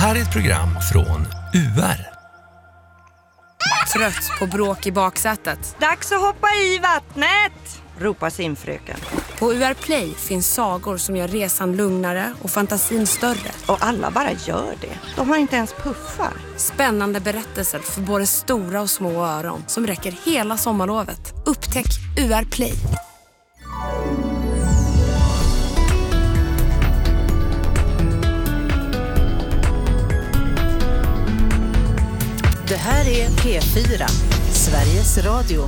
här är ett program från UR. Trött på bråk i baksätet. Dags att hoppa i vattnet, ropar simfröken. På UR Play finns sagor som gör resan lugnare och fantasin större. Och alla bara gör det. De har inte ens puffar. Spännande berättelser för både stora och små öron som räcker hela sommarlovet. Upptäck UR Play. Det här är P4, Sveriges Radio.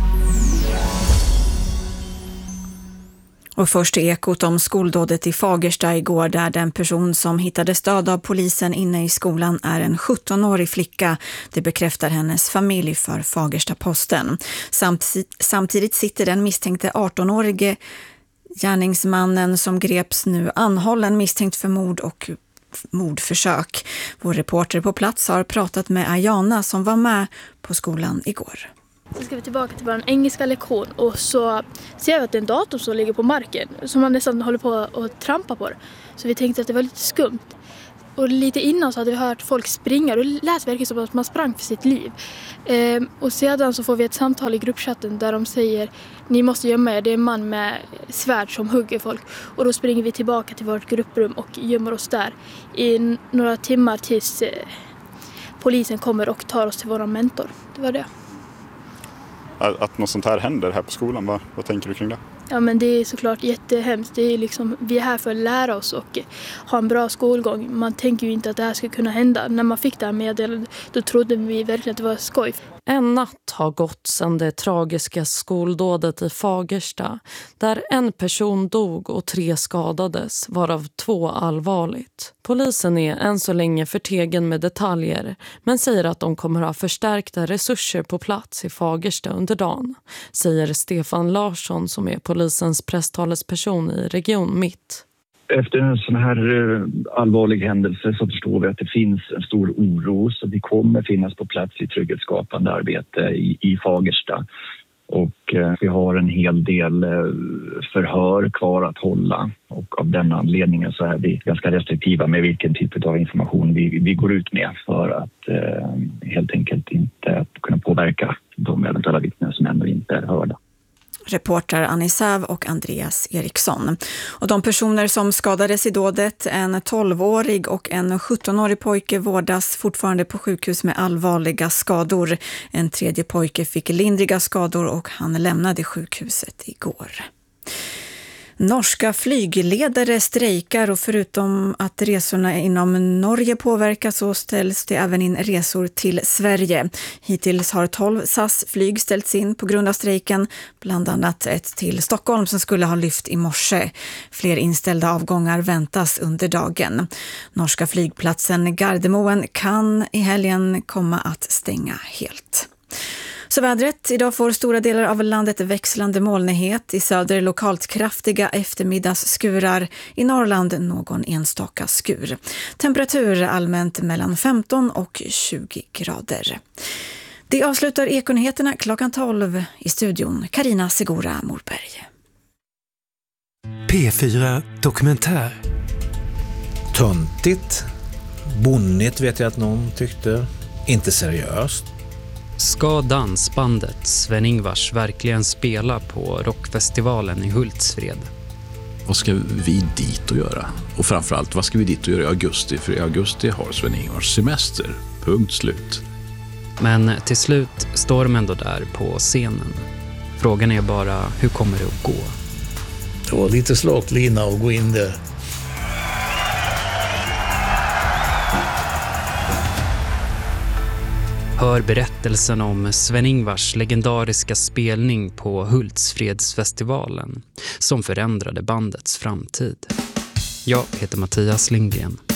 Och först ekot om skoldådet i Fagersta igår, där den person som hittades död av polisen inne i skolan är en 17-årig flicka. Det bekräftar hennes familj för Fagersta-Posten. Samtidigt sitter den misstänkte 18-årige gärningsmannen som greps nu anhållen misstänkt för mord och mordförsök. Vår reporter på plats har pratat med Ayana som var med på skolan igår. Så ska vi tillbaka till vår engelska lektion och så ser vi att det är en dator som ligger på marken som man nästan håller på att trampa på det. Så vi tänkte att det var lite skumt. Och lite innan så hade vi hört folk springa och det lät verkligen som att man sprang för sitt liv. Och sedan så får vi ett samtal i gruppchatten där de säger ni måste gömma er, det är en man med svärd som hugger folk. Och då springer vi tillbaka till vårt grupprum och gömmer oss där i några timmar tills polisen kommer och tar oss till vår mentor. Det var det. Att något sånt här händer här på skolan, vad tänker du kring det? Ja, men det är såklart jättehemskt. Det är liksom, vi är här för att lära oss och ha en bra skolgång. Man tänker ju inte att det här ska kunna hända. När man fick det här meddelandet, då trodde vi verkligen att det var skoj. En natt har gått sedan det tragiska skoldådet i Fagersta, där en person dog och 3 skadades, varav 2 allvarligt. Polisen är än så länge förtegen med detaljer, men säger att de kommer ha förstärkta resurser på plats i Fagersta under dagen, säger Stefan Larsson som är polisens presstalesperson i Region Mitt. Efter en sån här allvarlig händelse så förstår vi att det finns en stor oro, så vi kommer finnas på plats i trygghetsskapande arbete i Fagersta. Och vi har en hel del förhör kvar att hålla, och av den anledningen så är vi ganska restriktiva med vilken typ av information vi går ut med för att helt enkelt inte kunna påverka de eventuella vittnen som ännu inte är hörda. Reporter Annie Säv och Andreas Eriksson. Och de personer som skadades i dådet, en 12-årig och en 17-årig pojke, vårdas fortfarande på sjukhus med allvarliga skador. En 3:e pojke fick lindriga skador och han lämnade sjukhuset igår. Norska flygledare strejkar och förutom att resorna inom Norge påverkas så ställs det även in resor till Sverige. Hittills har 12 SAS-flyg ställts in på grund av strejken, bland annat ett till Stockholm som skulle ha lyft i morse. Fler inställda avgångar väntas under dagen. Norska flygplatsen Gardermoen kan i helgen komma att stänga helt. Så vädret. Idag får stora delar av landet växlande molnighet. I söder lokalt kraftiga eftermiddagsskurar. I Norrland någon enstaka skur. Temperatur allmänt mellan 15 och 20 grader. Det avslutar Ekonyheterna klockan 12 i studion. Carina Segura Morberg. P4 Dokumentär. Töntigt. Bonnigt vet jag att någon tyckte. Inte seriöst. Ska dansbandet Sven-Ingvars verkligen spela på rockfestivalen i Hultsfred? Vad ska vi dit och göra? Och framförallt, vad ska vi dit och göra i augusti? För i augusti har Sven-Ingvars semester. Punkt slut. Men till slut står de ändå där på scenen. Frågan är bara, hur kommer det att gå? Det var lite slaklina att gå in där. Hör berättelsen om Sven-Ingvars legendariska spelning på Hultsfredsfestivalen som förändrade bandets framtid. Jag heter Mattias Lindgren.